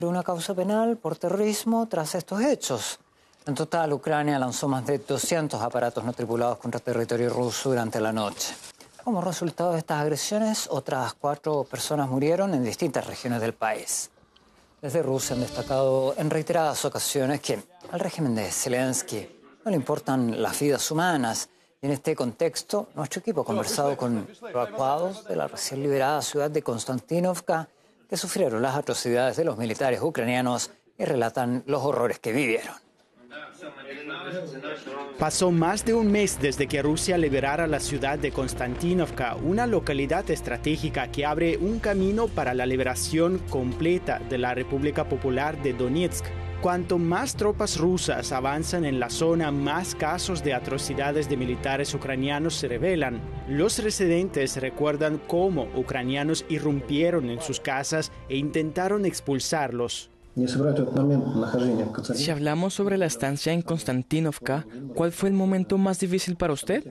una causa penal por terrorismo tras estos hechos. En total, Ucrania lanzó más de 200 aparatos no tripulados contra territorio ruso durante la noche. Como resultado de estas agresiones, otras 4 personas murieron en distintas regiones del país. Desde Rusia han destacado en reiteradas ocasiones que al régimen de Zelensky no le importan las vidas humanas. Y en este contexto, nuestro equipo ha conversado con evacuados de la recién liberada ciudad de Konstantinovka que sufrieron las atrocidades de los militares ucranianos y relatan los horrores que vivieron. Pasó más de un mes desde que Rusia liberara la ciudad de Konstantinovka, una localidad estratégica que abre un camino para la liberación completa de la República Popular de Donetsk. Cuanto más tropas rusas avanzan en la zona, más casos de atrocidades de militares ucranianos se revelan. Los residentes recuerdan cómo ucranianos irrumpieron en sus casas e intentaron expulsarlos. Si hablamos sobre la estancia en Konstantinovka, ¿cuál fue el momento más difícil para usted?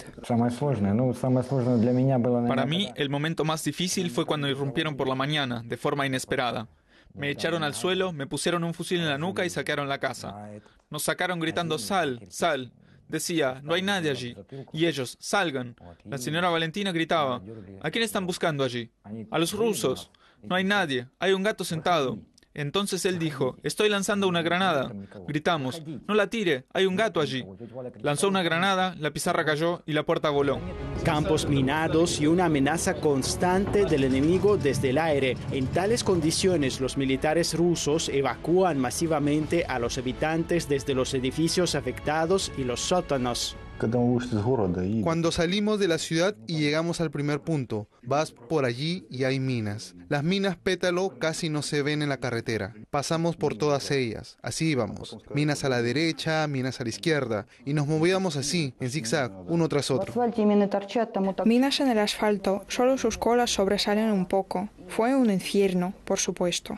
Para mí, el momento más difícil fue cuando irrumpieron por la mañana, de forma inesperada. Me echaron al suelo, me pusieron un fusil en la nuca y saquearon la casa. Nos sacaron gritando «Sal, sal». Decía «No hay nadie allí». Y ellos «Salgan». La señora Valentina gritaba «¿A quién están buscando allí?» «A los rusos». «No hay nadie, hay un gato sentado». Entonces él dijo, estoy lanzando una granada. Gritamos, no la tire, hay un gato allí. Lanzó una granada, la pizarra cayó y la puerta voló. Campos minados y una amenaza constante del enemigo desde el aire. En tales condiciones, los militares rusos evacúan masivamente a los habitantes desde los edificios afectados y los sótanos. Cuando salimos de la ciudad y llegamos al primer punto, vas por allí y hay minas. Las minas pétalo casi no se ven en la carretera. Pasamos por todas ellas, así íbamos. Minas a la derecha, minas a la izquierda, y nos movíamos así, en zigzag, uno tras otro. Minas en el asfalto, solo sus colas sobresalen un poco. Fue un infierno, por supuesto.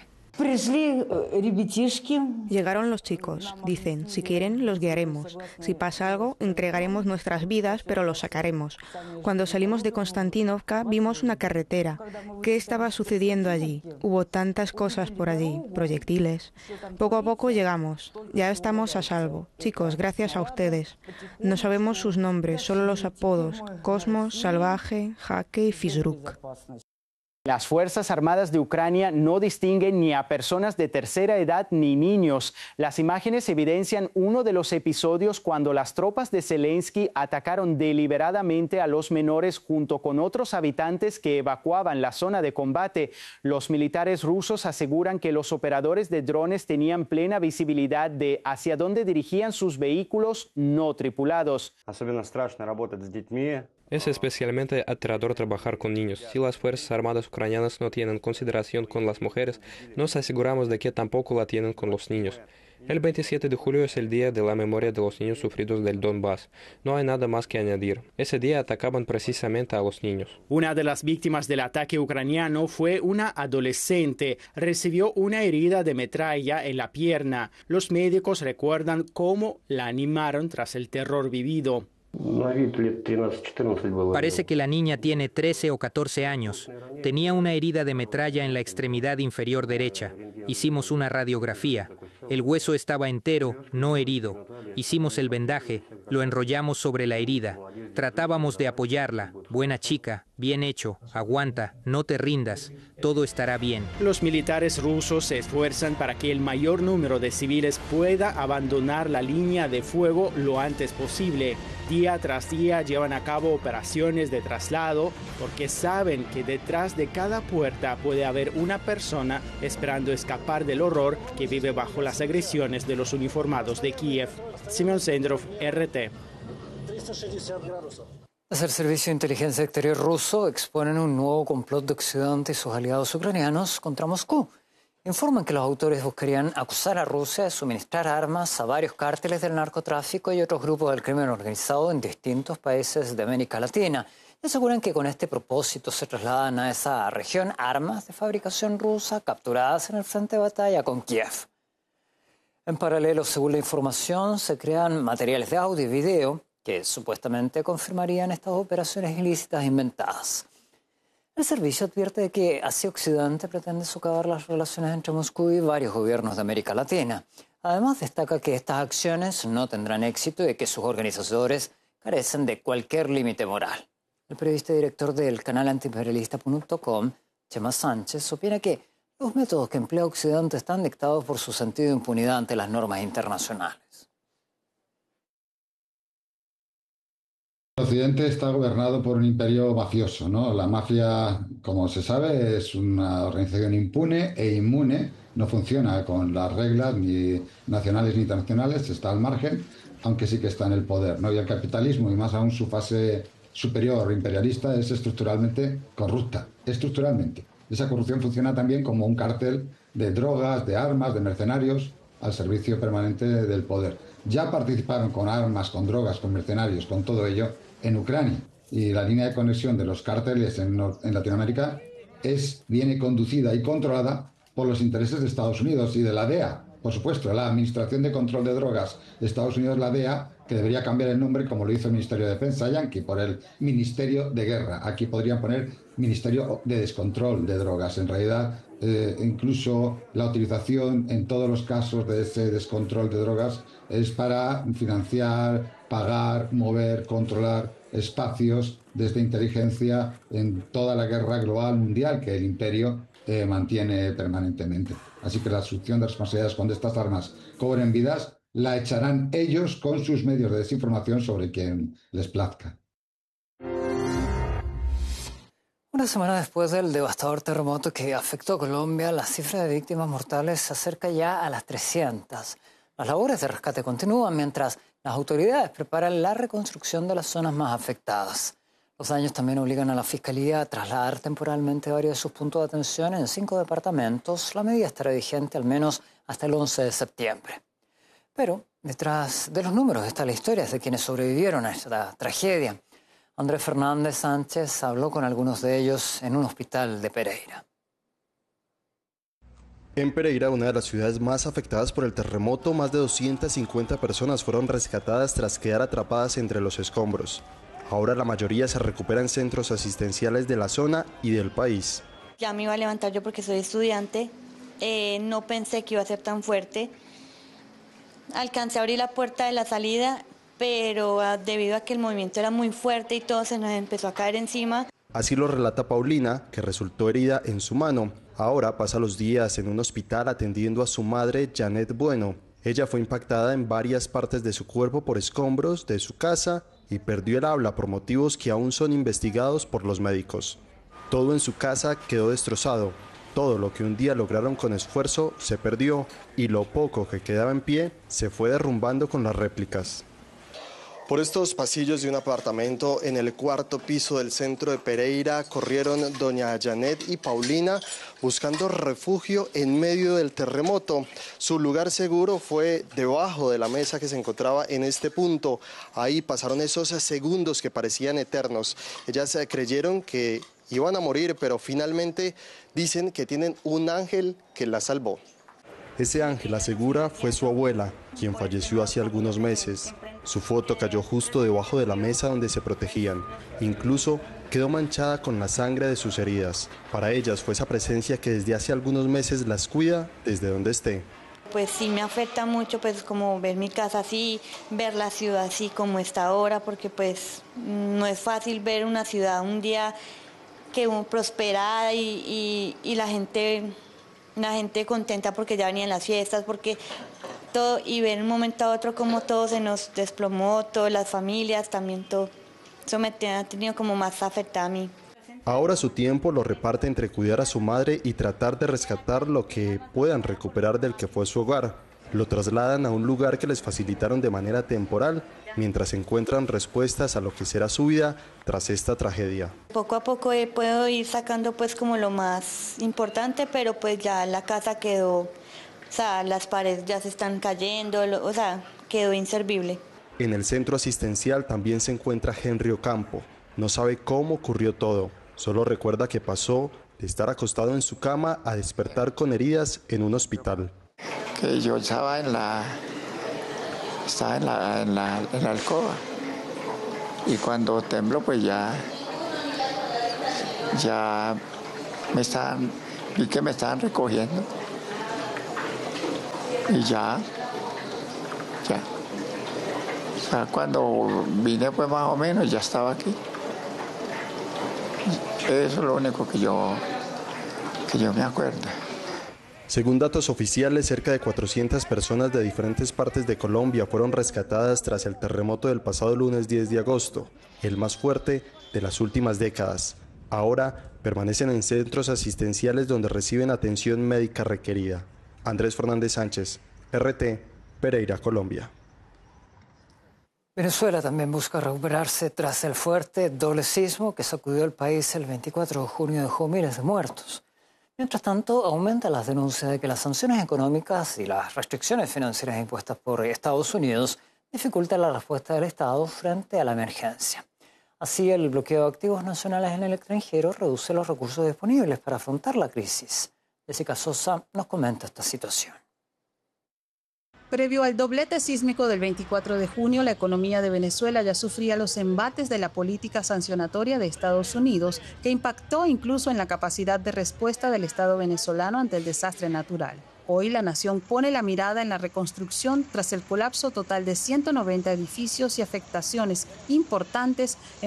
Llegaron los chicos. Dicen, si quieren, los guiaremos. Si pasa algo, entregaremos nuestras vidas, pero los sacaremos. Cuando salimos de Konstantinovka, vimos una carretera. ¿Qué estaba sucediendo allí? Hubo tantas cosas por allí, proyectiles. Poco a poco llegamos. Ya estamos a salvo. Chicos, gracias a ustedes. No sabemos sus nombres, solo los apodos. Cosmos, Salvaje, Jaque y Fizruk. Las Fuerzas Armadas de Ucrania no distinguen ni a personas de tercera edad ni niños. Las imágenes evidencian uno de los episodios cuando las tropas de Zelensky atacaron deliberadamente a los menores junto con otros habitantes que evacuaban la zona de combate. Los militares rusos aseguran que los operadores de drones tenían plena visibilidad de hacia dónde dirigían sus vehículos no tripulados. Es especialmente aterrador trabajar con niños. Si las Fuerzas Armadas ucranianas no tienen consideración con las mujeres, nos aseguramos de que tampoco la tienen con los niños. El 27 de julio es el día de la memoria de los niños sufridos del Donbass. No hay nada más que añadir. Ese día atacaban precisamente a los niños. Una de las víctimas del ataque ucraniano fue una adolescente. Recibió una herida de metralla en la pierna. Los médicos recuerdan cómo la animaron tras el terror vivido. Parece que la niña tiene 13 o 14 años. Tenía una herida de metralla en la extremidad inferior derecha. Hicimos una radiografía. El hueso estaba entero, no herido. Hicimos el vendaje, lo enrollamos sobre la herida. Tratábamos de apoyarla. Buena chica, bien hecho, aguanta, no te rindas, todo estará bien. Los militares rusos se esfuerzan para que el mayor número de civiles pueda abandonar la línea de fuego lo antes posible. Día tras día llevan a cabo operaciones de traslado porque saben que detrás de cada puerta puede haber una persona esperando escapar del horror que vive bajo las agresiones de los uniformados de Kiev. Simeon Sendrov, RT. Desde el Servicio de Inteligencia Exterior ruso exponen un nuevo complot de Occidente y sus aliados ucranianos contra Moscú. Informan que los autores buscarían acusar a Rusia de suministrar armas a varios cárteles del narcotráfico y otros grupos del crimen organizado en distintos países de América Latina. Y aseguran que con este propósito se trasladan a esa región armas de fabricación rusa capturadas en el frente de batalla con Kiev. En paralelo, según la información, se crean materiales de audio y video que supuestamente confirmarían estas operaciones ilícitas inventadas. El servicio advierte de que así Occidente pretende socavar las relaciones entre Moscú y varios gobiernos de América Latina. Además, destaca que estas acciones no tendrán éxito y que sus organizadores carecen de cualquier límite moral. El periodista y director del canal antiimperialista.com, Chema Sánchez, opina que los métodos que emplea Occidente están dictados por su sentido de impunidad ante las normas internacionales. Occidente está gobernado por un imperio mafioso, ¿no? La mafia, como se sabe, es una organización impune e inmune, no funciona con las reglas ni nacionales ni internacionales, está al margen, aunque sí que está en el poder, ¿no? Y el capitalismo, y más aún su fase superior imperialista, es estructuralmente corrupta, estructuralmente. Esa corrupción funciona también como un cártel de drogas, de armas, de mercenarios, al servicio permanente del poder. Ya participaron con armas, con drogas, con mercenarios, con todo ello en Ucrania. Y la línea de conexión de los cárteles en Latinoamérica viene conducida y controlada por los intereses de Estados Unidos y de la DEA. Por supuesto, la Administración de Control de Drogas de Estados Unidos, la DEA, que debería cambiar el nombre, como lo hizo el Ministerio de Defensa yanqui, por el Ministerio de Guerra. Aquí podrían poner Ministerio de Descontrol de Drogas. En realidad, incluso la utilización en todos los casos de ese descontrol de drogas es para financiar, pagar, mover, controlar espacios desde inteligencia en toda la guerra global mundial que el imperio mantiene permanentemente. Así que la asunción de responsabilidades cuando estas armas cobren vidas la echarán ellos con sus medios de desinformación sobre quien les plazca. Una semana después del devastador terremoto que afectó a Colombia, la cifra de víctimas mortales se acerca ya a las 300. Las labores de rescate continúan mientras las autoridades preparan la reconstrucción de las zonas más afectadas. Los daños también obligan a la Fiscalía a trasladar temporalmente varios de sus puntos de atención en 5 departamentos. La medida estará vigente al menos hasta el 11 de septiembre. Pero detrás de los números está la historia de quienes sobrevivieron a esta tragedia. Andrés Fernández Sánchez habló con algunos de ellos en un hospital de Pereira. En Pereira, una de las ciudades más afectadas por el terremoto, más de 250 personas fueron rescatadas tras quedar atrapadas entre los escombros. Ahora la mayoría se recupera en centros asistenciales de la zona y del país. Ya me iba a levantar yo porque soy estudiante, no pensé que iba a ser tan fuerte. Alcancé a abrir la puerta de la salida, pero debido a que el movimiento era muy fuerte y todo se nos empezó a caer encima. Así lo relata Paulina, que resultó herida en su mano. Ahora pasa los días en un hospital atendiendo a su madre, Janet Bueno. Ella fue impactada en varias partes de su cuerpo por escombros de su casa y perdió el habla por motivos que aún son investigados por los médicos. Todo en su casa quedó destrozado. Todo lo que un día lograron con esfuerzo se perdió y lo poco que quedaba en pie se fue derrumbando con las réplicas. Por estos pasillos de un apartamento en el 4º piso del centro de Pereira corrieron doña Janet y Paulina buscando refugio en medio del terremoto. Su lugar seguro fue debajo de la mesa que se encontraba en este punto. Ahí pasaron esos segundos que parecían eternos. Ellas creyeron que iban a morir, pero finalmente dicen que tienen un ángel que las salvó. Ese ángel, asegura, fue su abuela, quien falleció hace algunos meses. Su foto cayó justo debajo de la mesa donde se protegían. Incluso quedó manchada con la sangre de sus heridas. Para ellas fue esa presencia que desde hace algunos meses las cuida desde donde esté. Pues sí me afecta mucho, pues como ver mi casa así, ver la ciudad así como está ahora, porque pues no es fácil ver una ciudad un día que prosperada y la gente contenta porque ya venían las fiestas, porque todo, y ver de un momento a otro como todo se nos desplomó, todas las familias, también todo. Eso me ha tenido como más afectada a mí. Ahora su tiempo lo reparte entre cuidar a su madre y tratar de rescatar lo que puedan recuperar del que fue su hogar. Lo trasladan a un lugar que les facilitaron de manera temporal, mientras encuentran respuestas a lo que será su vida tras esta tragedia. Poco a poco puedo ir sacando pues como lo más importante, pero pues ya la casa quedó, o sea, las paredes ya se están cayendo, o sea, quedó inservible. En el centro asistencial también se encuentra Henry Ocampo. No sabe cómo ocurrió todo, solo recuerda que pasó de estar acostado en su cama a despertar con heridas en un hospital. Que yo estaba en la alcoba y cuando tembló pues ya ya vi que me estaban recogiendo y ya. O sea, cuando vine pues más o menos ya estaba aquí. Eso es lo único que yo me acuerdo. Según datos oficiales, cerca de 400 personas de diferentes partes de Colombia fueron rescatadas tras el terremoto del pasado lunes 10 de agosto, el más fuerte de las últimas décadas. Ahora permanecen en centros asistenciales donde reciben atención médica requerida. Andrés Fernández Sánchez, RT, Pereira, Colombia. Venezuela también busca recuperarse tras el fuerte doble sismo que sacudió el país el 24 de junio y dejó miles de muertos. Mientras tanto, aumentan las denuncias de que las sanciones económicas y las restricciones financieras impuestas por Estados Unidos dificultan la respuesta del Estado frente a la emergencia. Así, el bloqueo de activos nacionales en el extranjero reduce los recursos disponibles para afrontar la crisis. Jessica Sosa nos comenta esta situación. Previo al doblete sísmico del 24 de junio, la economía de Venezuela ya sufría los embates de la política sancionatoria de Estados Unidos, que impactó incluso en la capacidad de respuesta del Estado venezolano ante el desastre natural. Hoy la nación pone la mirada en la reconstrucción tras el colapso total de 190 edificios y afectaciones importantes en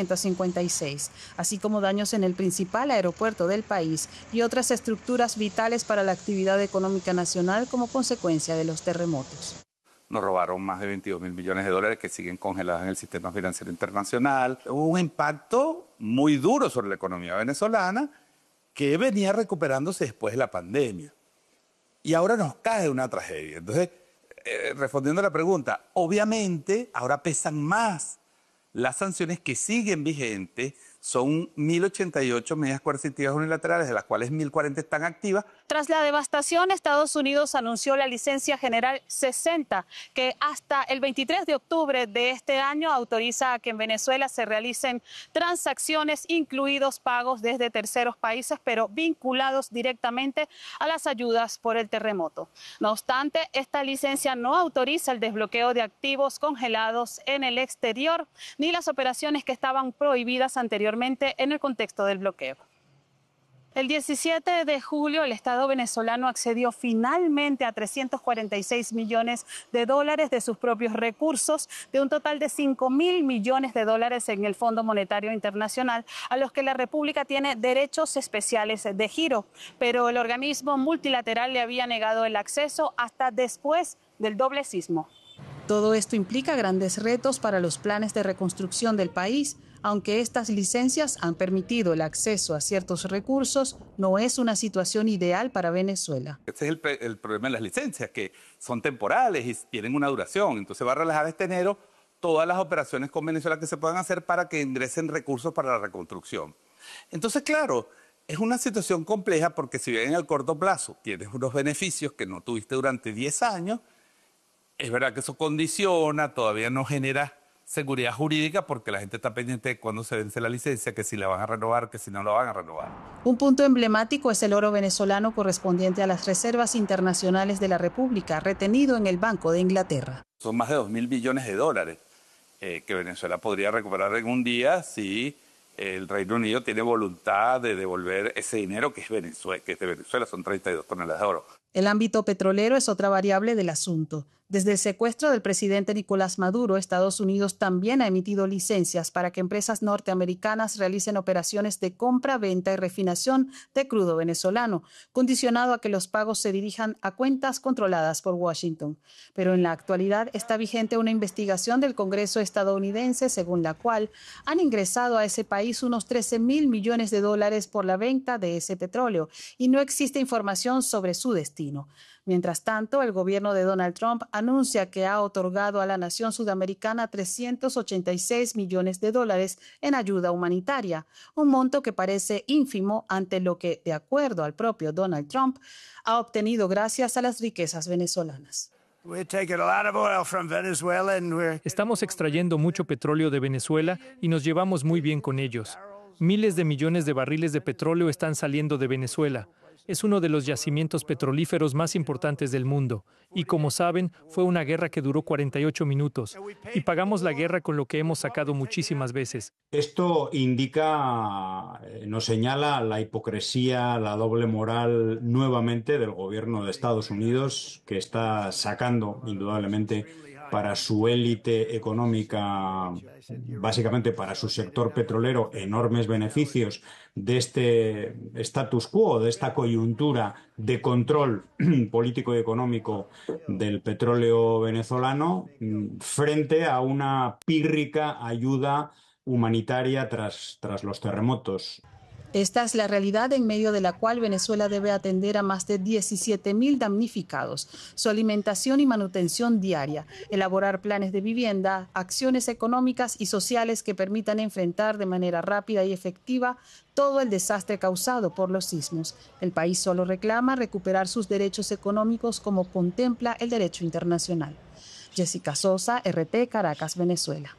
856, así como daños en el principal aeropuerto del país y otras estructuras vitales para la actividad económica nacional como consecuencia de los terremotos. Nos robaron más de 22.000 millones de dólares que siguen congelados en el sistema financiero internacional. Hubo un impacto muy duro sobre la economía venezolana que venía recuperándose después de la pandemia. Y ahora nos cae una tragedia. Entonces, respondiendo a la pregunta, obviamente ahora pesan más las sanciones que siguen vigentes. Son 1.088 medidas coercitivas unilaterales, de las cuales 1.040 están activas. Tras la devastación, Estados Unidos anunció la licencia general 60, que hasta el 23 de octubre de este año autoriza a que en Venezuela se realicen transacciones, incluidos pagos desde terceros países, pero vinculados directamente a las ayudas por el terremoto. No obstante, esta licencia no autoriza el desbloqueo de activos congelados en el exterior, ni las operaciones que estaban prohibidas anteriormente en el contexto del bloqueo. El 17 de julio, el Estado venezolano accedió finalmente a 346 millones de dólares de sus propios recursos, de un total de 5.000 millones de dólares en el Fondo Monetario Internacional, a los que la República tiene derechos especiales de giro. Pero el organismo multilateral le había negado el acceso hasta después del doble sismo. Todo esto implica grandes retos para los planes de reconstrucción del país. Aunque estas licencias han permitido el acceso a ciertos recursos, no es una situación ideal para Venezuela. Este es el problema de las licencias, que son temporales y tienen una duración. Entonces va a relajar este enero todas las operaciones con Venezuela que se puedan hacer para que ingresen recursos para la reconstrucción. Entonces, claro, es una situación compleja porque si bien en el corto plazo tienes unos beneficios que no tuviste durante 10 años, es verdad que eso condiciona, todavía no genera seguridad jurídica porque la gente está pendiente de cuándo se vence la licencia, que si la van a renovar, que si no la van a renovar. Un punto emblemático es el oro venezolano correspondiente a las reservas internacionales de la República, retenido en el Banco de Inglaterra. Son más de 2.000 billones de dólares que Venezuela podría recuperar en un día si el Reino Unido tiene voluntad de devolver ese dinero que es de Venezuela, son 32 toneladas de oro. El ámbito petrolero es otra variable del asunto. Desde el secuestro del presidente Nicolás Maduro, Estados Unidos también ha emitido licencias para que empresas norteamericanas realicen operaciones de compra, venta y refinación de crudo venezolano, condicionado a que los pagos se dirijan a cuentas controladas por Washington. Pero en la actualidad está vigente una investigación del Congreso estadounidense según la cual han ingresado a ese país unos 13.000 millones de dólares por la venta de ese petróleo y no existe información sobre su destino. Mientras tanto, el gobierno de Donald Trump anuncia que ha otorgado a la nación sudamericana 386 millones de dólares en ayuda humanitaria, un monto que parece ínfimo ante lo que, de acuerdo al propio Donald Trump, ha obtenido gracias a las riquezas venezolanas. Estamos extrayendo mucho petróleo de Venezuela y nos llevamos muy bien con ellos. Miles de millones de barriles de petróleo están saliendo de Venezuela. Es uno de los yacimientos petrolíferos más importantes del mundo. Y como saben, fue una guerra que duró 48 minutos. Y pagamos la guerra con lo que hemos sacado muchísimas veces. Esto indica, nos señala la hipocresía, la doble moral nuevamente del gobierno de Estados Unidos, que está sacando indudablemente para su élite económica, básicamente para su sector petrolero, enormes beneficios de este status quo, de esta coyuntura de control político y económico del petróleo venezolano, frente a una pírrica ayuda humanitaria tras los terremotos. Esta es la realidad en medio de la cual Venezuela debe atender a más de 17.000 damnificados, su alimentación y manutención diaria, elaborar planes de vivienda, acciones económicas y sociales que permitan enfrentar de manera rápida y efectiva todo el desastre causado por los sismos. El país solo reclama recuperar sus derechos económicos como contempla el derecho internacional. Jessica Sosa, RT, Caracas, Venezuela.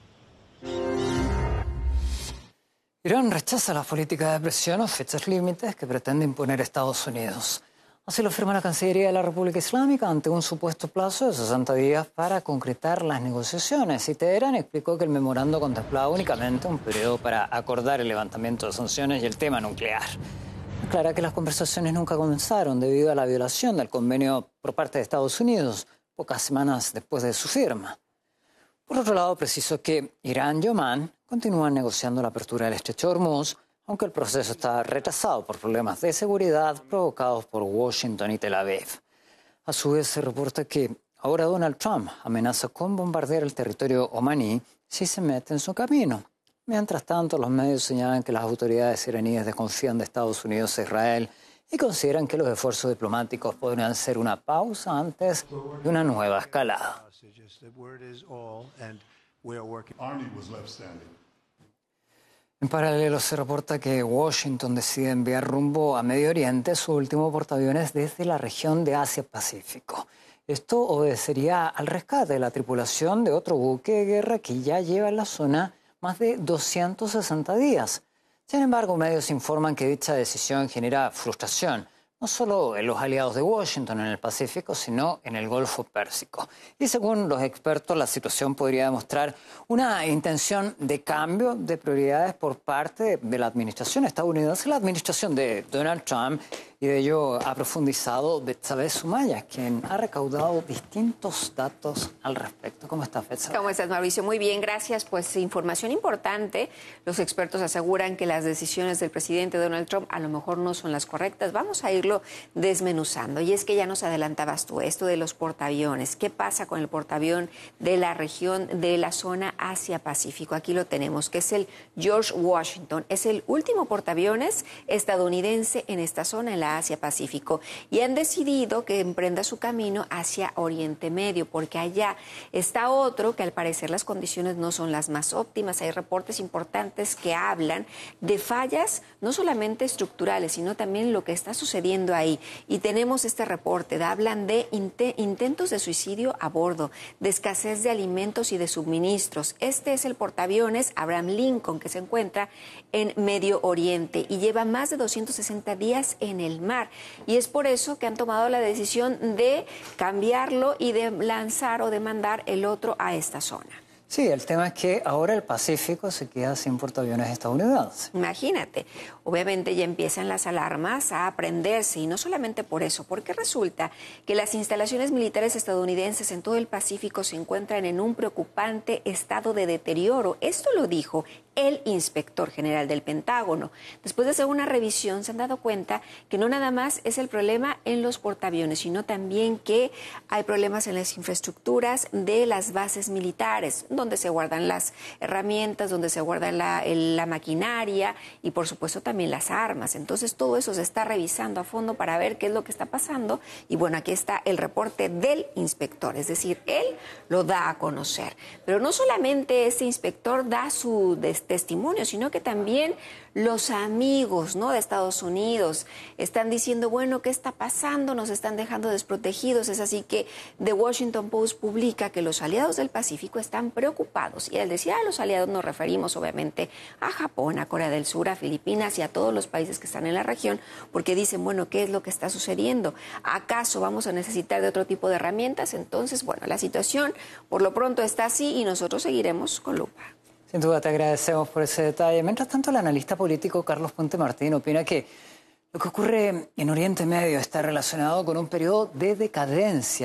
Irán rechaza la política de presión o fechas límites que pretende imponer Estados Unidos. Así lo afirma la Cancillería de la República Islámica ante un supuesto plazo de 60 días para concretar las negociaciones. Y Teherán explicó que el memorando contemplaba únicamente un periodo para acordar el levantamiento de sanciones y el tema nuclear. Aclara que las conversaciones nunca comenzaron debido a la violación del convenio por parte de Estados Unidos, pocas semanas después de su firma. Por otro lado, precisó que Irán y Omán continúan negociando la apertura del estrecho de Hormuz, aunque el proceso está retrasado por problemas de seguridad provocados por Washington y Tel Aviv. A su vez, se reporta que ahora Donald Trump amenaza con bombardear el territorio omaní si se mete en su camino. Mientras tanto, los medios señalan que las autoridades iraníes desconfían de Estados Unidos e Israel y consideran que los esfuerzos diplomáticos podrían ser una pausa antes de una nueva escalada. En paralelo, se reporta que Washington decide enviar rumbo a Medio Oriente su último portaaviones desde la región de Asia-Pacífico. Esto obedecería al rescate de la tripulación de otro buque de guerra que ya lleva en la zona más de 260 días. Sin embargo, medios informan que dicha decisión genera frustración, no solo en los aliados de Washington en el Pacífico, sino en el Golfo Pérsico. Y según los expertos, la situación podría demostrar una intención de cambio de prioridades por parte de la administración estadounidense, la administración de Donald Trump, y de ello ha profundizado Betsabe Sumaya, quien ha recaudado distintos datos al respecto. ¿Cómo estás, Betsabe? ¿Cómo estás, Mauricio? Muy bien, gracias. Pues información importante. Los expertos aseguran que las decisiones del presidente Donald Trump a lo mejor no son las correctas. Vamos a irlo desmenuzando. Y es que ya nos adelantabas tú esto de los portaaviones. ¿Qué pasa con el portaavión de la región de la zona Asia-Pacífico? Aquí lo tenemos, que es el George Washington. Es el último portaaviones estadounidense en esta zona, en la Asia-Pacífico, y han decidido que emprenda su camino hacia Oriente Medio, porque allá está otro que al parecer las condiciones no son las más óptimas. Hay reportes importantes que hablan de fallas no solamente estructurales, sino también lo que está sucediendo ahí. Y tenemos este reporte, hablan de intentos de suicidio a bordo, de escasez de alimentos y de suministros. Este es el portaaviones Abraham Lincoln, que se encuentra en Medio Oriente y lleva más de 260 días en el mar, y es por eso que han tomado la decisión de cambiarlo y de lanzar o de mandar el otro a esta zona. Sí, el tema es que ahora el Pacífico se queda sin portaaviones estadounidenses. Imagínate, obviamente ya empiezan las alarmas a prenderse, y no solamente por eso, porque resulta que las instalaciones militares estadounidenses en todo el Pacífico se encuentran en un preocupante estado de deterioro. Esto lo dijo el inspector general del Pentágono. Después de hacer una revisión, se han dado cuenta que no nada más es el problema en los portaaviones, sino también que hay problemas en las infraestructuras de las bases militares, donde se guardan las herramientas, donde se guarda la maquinaria y, por supuesto, también las armas. Entonces, todo eso se está revisando a fondo para ver qué es lo que está pasando. Y bueno, aquí está el reporte del inspector, es decir, él lo da a conocer. Pero no solamente este inspector da su testimonios, sino que también los amigos, ¿no?, de Estados Unidos están diciendo, bueno, ¿qué está pasando? Nos están dejando desprotegidos. Es así que The Washington Post publica que los aliados del Pacífico están preocupados. Y al decir a los aliados nos referimos obviamente a Japón, a Corea del Sur, a Filipinas y a todos los países que están en la región, porque dicen, bueno, ¿qué es lo que está sucediendo? ¿Acaso vamos a necesitar de otro tipo de herramientas? Entonces, bueno, la situación por lo pronto está así y nosotros seguiremos con lupa. Sin duda te agradecemos por ese detalle. Mientras tanto, el analista político Carlos Puente Martín opina que lo que ocurre en Oriente Medio está relacionado con un periodo de decadencia